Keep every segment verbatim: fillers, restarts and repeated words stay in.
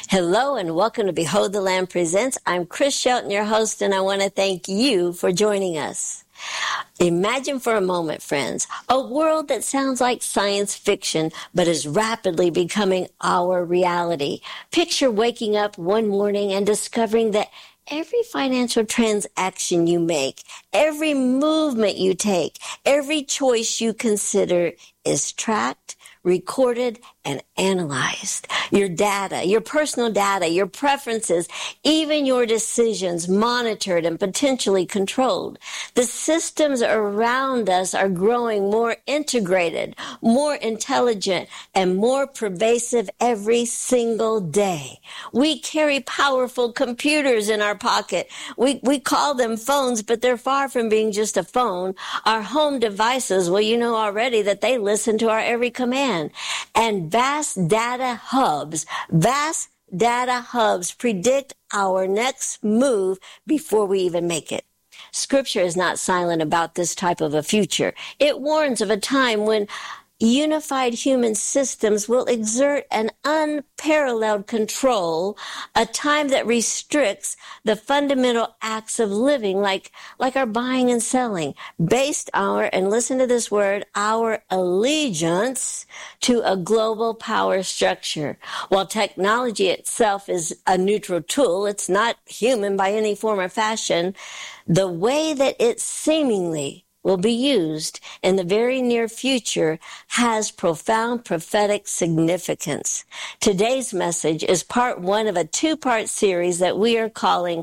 Hello and welcome to Behold the Lamb Presents. I'm Chris Shelton, your host, and I want to thank you for joining us. Imagine for a moment, friends, a world that sounds like science fiction, but is rapidly becoming our reality. Picture waking up one morning and discovering that every financial transaction you make, every movement you take, every choice you consider is tracked, recorded, and analyzed. Your data, your personal data, your preferences, even your decisions monitored and potentially controlled. The systems around us are growing more integrated, more intelligent, and more pervasive every single day. We carry powerful computers in our pocket. We, we call them phones, but they're far from being just a phone. Our home devices, well, you know already that they listen to our every command. And vast data hubs, vast data hubs predict our next move before we even make it. Scripture is not silent about this type of a future. It warns of a time when unified human systems will exert an unparalleled control, a time that restricts the fundamental acts of living, like, like our buying and selling, based our, and listen to this word, our allegiance to a global power structure. While technology itself is a neutral tool, it's not human by any form or fashion, the way that it seemingly will be used in the very near future has profound prophetic significance. Today's message is part one of a two-part series that we are calling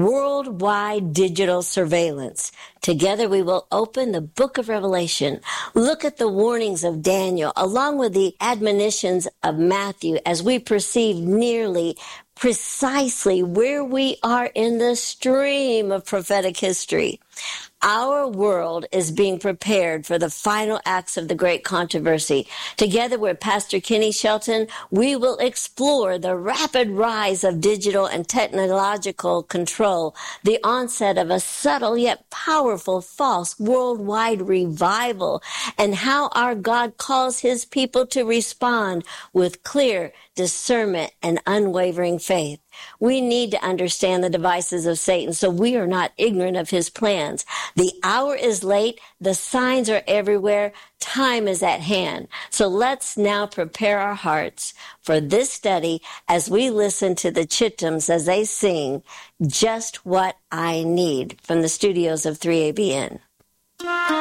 Worldwide Digital Surveillance. Together we will open the book of Revelation, look at the warnings of Daniel, along with the admonitions of Matthew as we perceive nearly precisely where we are in the stream of prophetic history. Our world is being prepared for the final acts of the great controversy. Together with Pastor Kenny Shelton, we will explore the rapid rise of digital and technological control, the onset of a subtle yet powerful false worldwide revival, and how our God calls his people to respond with clear discernment and unwavering faith. We need to understand the devices of Satan so we are not ignorant of his plans. The hour is late. The signs are everywhere. Time is at hand. So let's now prepare our hearts for this study as we listen to the Chittums as they sing Just What I Need from the studios of three A B N.